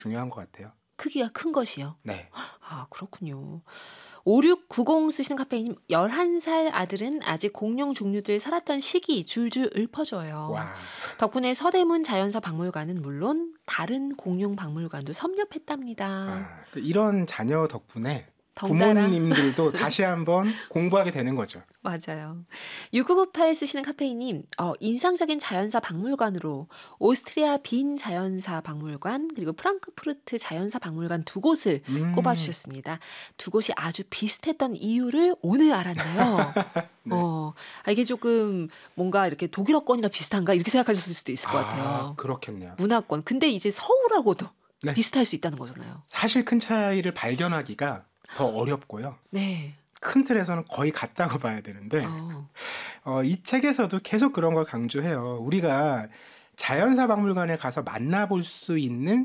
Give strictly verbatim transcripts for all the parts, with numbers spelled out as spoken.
중요한 것 같아요. 크기가 큰 것이요? 네. 아 그렇군요. 오육구공 쓰시는 카페인님 열한 살 아들은 아직 공룡 종류들 살았던 시기 줄줄 읊어줘요. 와. 덕분에 서대문 자연사 박물관은 물론 다른 공룡 박물관도 섭렵했답니다. 아, 이런 자녀 덕분에 덩달아. 부모님들도 다시 한번 공부하게 되는 거죠. 맞아요. 육구구팔 쓰시는 카페인님 어, 인상적인 자연사 박물관으로 오스트리아 빈 자연사 박물관 그리고 프랑크푸르트 자연사 박물관 두 곳을 음. 꼽아주셨습니다. 두 곳이 아주 비슷했던 이유를 오늘 알았네요. 네. 어, 아, 이게 조금 뭔가 이렇게 독일어권이랑 비슷한가 이렇게 생각하셨을 수도 있을 것 아, 같아요. 그렇겠네요. 문화권. 근데 이제 서울하고도 네. 비슷할 수 있다는 거잖아요. 사실 큰 차이를 발견하기가 더 어렵고요. 네. 큰 틀에서는 거의 같다고 봐야 되는데 어. 어, 이 책에서도 계속 그런 걸 강조해요. 우리가 자연사 박물관에 가서 만나볼 수 있는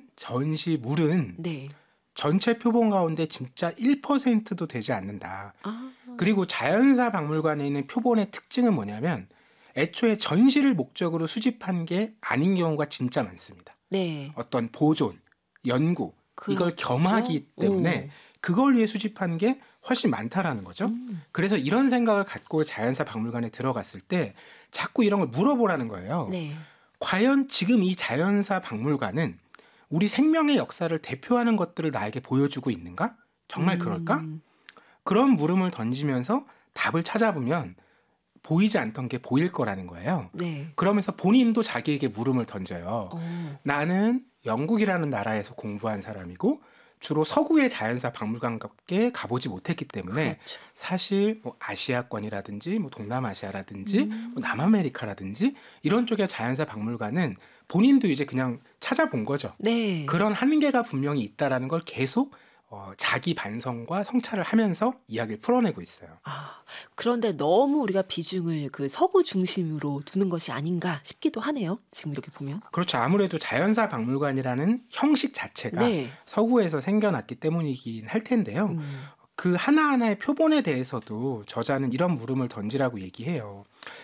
전시물은 네. 전체 표본 가운데 진짜 일 퍼센트도 되지 않는다. 아. 그리고 자연사 박물관에 있는 표본의 특징은 뭐냐면 애초에 전시를 목적으로 수집한 게 아닌 경우가 진짜 많습니다. 네. 어떤 보존, 연구 이걸 그렇죠? 겸하기 때문에 오. 그걸 위해 수집한 게 훨씬 많다라는 거죠. 음. 그래서 이런 생각을 갖고 자연사 박물관에 들어갔을 때 자꾸 이런 걸 물어보라는 거예요. 네. 과연 지금 이 자연사 박물관은 우리 생명의 역사를 대표하는 것들을 나에게 보여주고 있는가? 정말 그럴까? 음. 그런 물음을 던지면서 답을 찾아보면 보이지 않던 게 보일 거라는 거예요. 네. 그러면서 본인도 자기에게 물음을 던져요. 어. 나는 영국이라는 나라에서 공부한 사람이고 주로 서구의 자연사 박물관밖에 가보지 못했기 때문에 그렇죠. 사실 뭐 아시아권이라든지 뭐 동남아시아라든지 음. 뭐 남아메리카라든지 이런 쪽의 자연사 박물관은 본인도 이제 그냥 찾아본 거죠. 네. 그런 한계가 분명히 있다라는 걸 계속 어, 자기 반성과 성찰을 하면서 이야기를 풀어내고 있어요. 아, 그런데 너무 우리가 비중을 그 서구 중심으로 두는 것이 아닌가 싶기도 하네요. 지금 이렇게 보면. 그렇죠. 아무래도 자연사 박물관이라는 형식 자체가 네. 서구에서 생겨났기 때문이긴 할 텐데요. 음. 그 하나하나의 표본에 대해서도 저자는 이런 물음을 던지라고 얘기해요.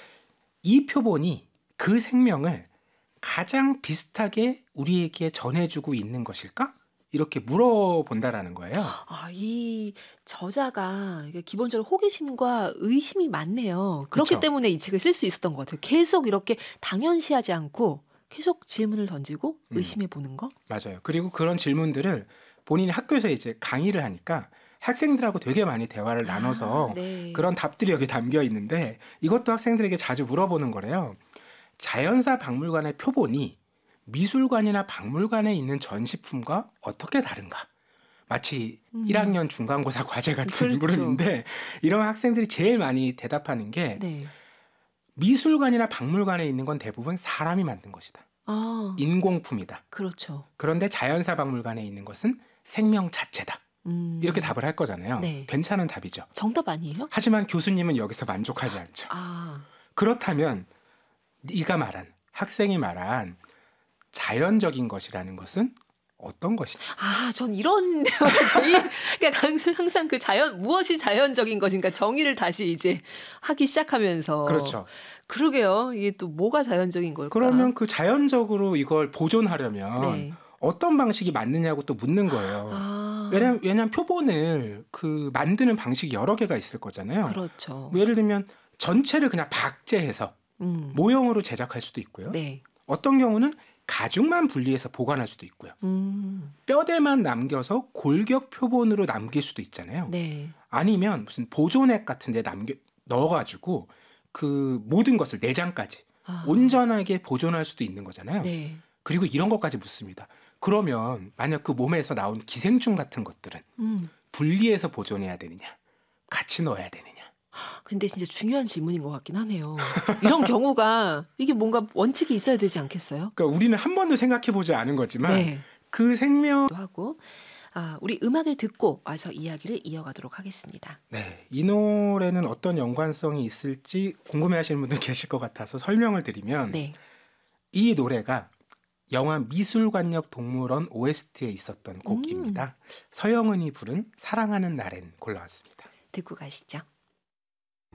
이 표본이 그 생명을 가장 비슷하게 우리에게 전해주고 있는 것일까? 이렇게 물어본다라는 거예요. 아, 이 저자가 이게 기본적으로 호기심과 의심이 많네요. 그렇기 그쵸. 때문에 이 책을 쓸 수 있었던 것 같아요. 계속 이렇게 당연시하지 않고 계속 질문을 던지고 음. 의심해 보는 거. 맞아요. 그리고 그런 질문들을 본인이 학교에서 이제 강의를 하니까 학생들하고 되게 많이 대화를 아, 나눠서 네. 그런 답들이 여기 담겨 있는데 이것도 학생들에게 자주 물어보는 거래요. 자연사 박물관의 표본이 미술관이나 박물관에 있는 전시품과 어떻게 다른가? 마치 음. 일 학년 중간고사 과제 같은 그렇죠. 물음인데 이런 학생들이 제일 많이 대답하는 게 네. 미술관이나 박물관에 있는 건 대부분 사람이 만든 것이다. 아, 인공품이다. 그렇죠. 그런데 자연사 박물관에 있는 것은 생명 자체다. 음. 이렇게 답을 할 거잖아요. 네. 괜찮은 답이죠. 정답 아니에요? 하지만 교수님은 여기서 만족하지 않죠. 아, 그렇다면 네가 말한 학생이 말한 자연적인 것이라는 것은 어떤 것이냐? 아, 전 이런 저희 그러니까 항상, 항상 그 자연 무엇이 자연적인 것인가 정의를 다시 이제 하기 시작하면서 그렇죠. 그러게요. 이게 또 뭐가 자연적인 걸까? 그러면 그 자연적으로 이걸 보존하려면 네. 어떤 방식이 맞느냐고 또 묻는 거예요. 아, 왜냐면, 왜냐면 표본을 그 만드는 방식이 여러 개가 있을 거잖아요. 그렇죠. 뭐 예를 들면 전체를 그냥 박제해서 음. 모형으로 제작할 수도 있고요. 네. 어떤 경우는 가죽만 분리해서 보관할 수도 있고요. 음. 뼈대만 남겨서 골격 표본으로 남길 수도 있잖아요. 네. 아니면 무슨 보존액 같은 데 남겨 넣어가지고 그 모든 것을 내장까지 아. 온전하게 보존할 수도 있는 거잖아요. 네. 그리고 이런 것까지 묻습니다. 그러면 만약 그 몸에서 나온 기생충 같은 것들은 음. 분리해서 보존해야 되느냐? 같이 넣어야 되느냐? 근데 진짜 중요한 질문인 것 같긴 하네요. 이런 경우가 이게 뭔가 원칙이 있어야 되지 않겠어요? 그러니까 우리는 한 번도 생각해보지 않은 거지만 네. 그 생명 또 하고 아, 우리 음악을 듣고 와서 이야기를 이어가도록 하겠습니다. 네, 이 노래는 어떤 연관성이 있을지 궁금해하시는 분들 계실 것 같아서 설명을 드리면 네. 이 노래가 영화 미술관역 동물원 오에스티에 있었던 곡입니다. 음. 서영은이 부른 사랑하는 날엔 골라왔습니다. 듣고 가시죠.